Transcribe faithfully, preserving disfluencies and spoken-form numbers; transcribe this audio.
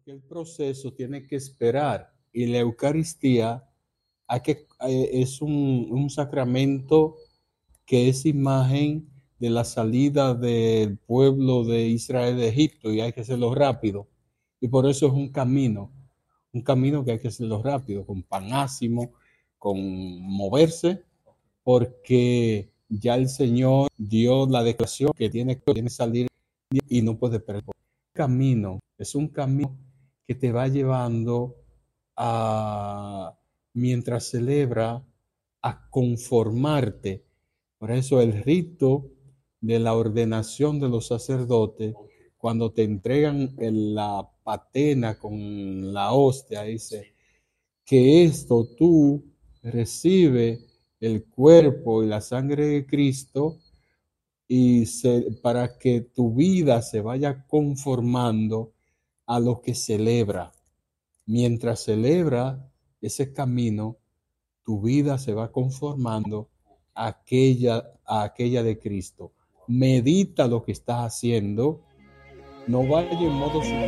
porque el proceso tiene que esperar y la Eucaristía hay que, eh, es un, un sacramento que es imagen de la salida del pueblo de Israel de Egipto y hay que hacerlo rápido. Y por eso es un camino, un camino que hay que hacerlo rápido, con panásimo, con moverse, porque ya el Señor dio la declaración que tiene que salir y no puede perder. Camino, es un camino que te va llevando a, mientras celebra, a conformarte. Por eso el rito de la ordenación de los sacerdotes, cuando te entregan la patena con la hostia, dice que esto tú recibe el cuerpo y la sangre de Cristo y se, para que tu vida se vaya conformando a lo que celebra. Mientras celebra ese camino, tu vida se va conformando a aquella, a aquella de Cristo. Medita lo que estás haciendo, no vaya en modo